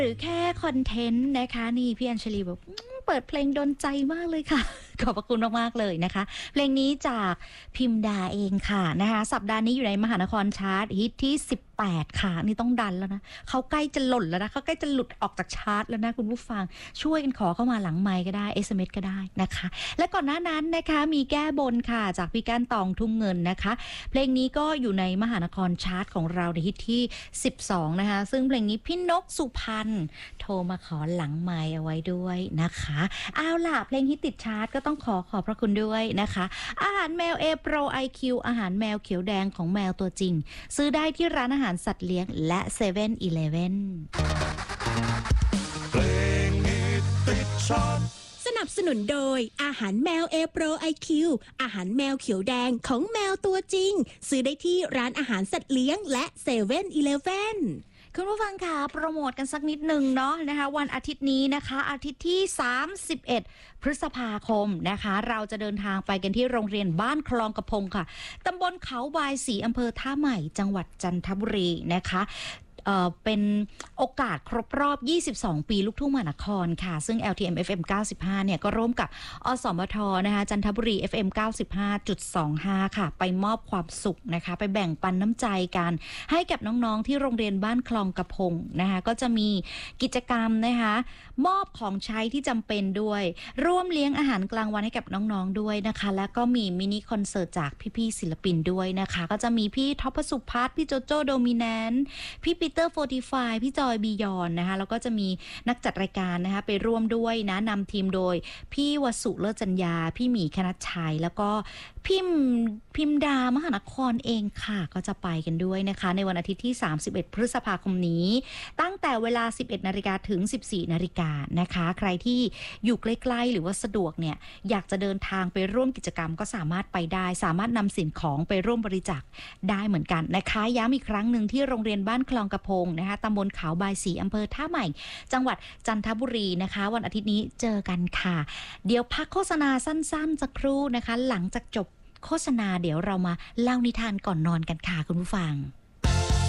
หรือแค่คอนเทนต์นะคะนี่พี่อัญชลีแบบเปิดเพลงโดนใจมากเลยค่ะ ขอบพระคุณมากๆเลยนะคะเพลงนี้จากพิมดาเองค่ะนะคะสัปดาห์นี้อยู่ในมหานครชาร์ตฮิตที่18ค่ะนี่ต้องดันแล้วนะเขาใกล้จะหล่นแล้วนะเขาใกล้จะหลุดออกจากชาร์ตแล้วนะคุณผู้ฟังช่วยกันขอเข้ามาหลังไมค์ก็ได้ SMS ก็ได้นะคะและก่อนหน้านั้นนะคะมีแก้บนค่ะจากพี่ก้านตองทุ่งเงินนะคะเพลงนี้ก็อยู่ในมหานครชาร์ตของเราในฮิตที่12นะคะซึ่งเพลงนี้พี่นกสุพรรณโทรมาขอหลังไมค์เอาไว้ด้วยนะคะเอาล่ะเพลงฮิตติดชาร์ตก็ต้องขอบพระคุณด้วยนะคะอาหารแมว A Pro IQ อาหารแมวเขียวแดงของแมวตัวจริงซื้อได้ที่ร้านอาหารสัตว์เลี้ยงและ 7-Eleven เพลงฮิตติดชาร์ตสนับสนุนโดยอาหารแมว A Pro IQ อาหารแมวเขียวแดงของแมวตัวจริงซื้อได้ที่ร้านอาหารสัตว์เลี้ยงและ 7-Eleven คุณผู้ฟังค่ะโปรโมทกันสักนิดหนึ่งเนาะนะคะวันอาทิตย์นี้นะคะอาทิตย์ที่31พฤษภาคมนะคะเราจะเดินทางไปกันที่โรงเรียนบ้านคลองกระพงค่ะตำบลเขาบายศรีอำเภอท่าใหม่จังหวัดจันทบุรีนะคะเป็นโอกาสครบรอบ22ปีลูกทุ่งมหานครค่ะซึ่ง LTM FM 95เนี่ยก็ร่วมกับอสมทนะคะจันทบุรี FM 95.25 ค่ะไปมอบความสุขนะคะไปแบ่งปันน้ำใจกันให้กับน้องๆที่โรงเรียนบ้านคลองกระพงนะคะก็จะมีกิจกรรมนะคะมอบของใช้ที่จำเป็นด้วยร่วมเลี้ยงอาหารกลางวันให้กับน้องๆด้วยนะคะและก็มีมินิคอนเสิร์ตจากพี่ๆศิลปินด้วยนะคะก็จะมีพี่ท็อปสุพัฒน์พี่โจโจ้โดมิแนนต์พี่ปีเตอร์45พี่จอยบียอนนะคะแล้วก็จะมีนักจัดรายการนะคะไปร่วมด้วยนะนำทีมโดยพี่วสุเลิศจัญญาพี่หมีคณัชชัยแล้วก็พิมดามหานครเองค่ะก็จะไปกันด้วยนะคะในวันอาทิตย์ที่31พฤษภาคมนี้ตั้งแต่เวลา 11:00 นถึง 14:00 นนะคะใครที่อยู่ใกล้ๆหรือว่าสะดวกเนี่ยอยากจะเดินทางไปร่วมกิจกรรมก็สามารถไปได้สามารถนำสิ่งของไปร่วมบริจาคได้เหมือนกันนะคะย้ำอีกครั้งหนึ่งที่โรงเรียนบ้านคลองกระพงนะคะตำบลเขาบายศรีอำเภอท่าใหม่จังหวัดจันทบุรีนะคะวันอาทิตย์นี้เจอกันค่ะเดี๋ยวพักโฆษณาสั้นๆสักครู่นะคะหลังจากจบโฆษณาเดี๋ยวเรามาเล่านิทานก่อนนอนกันค่ะคุณผู้ฟัง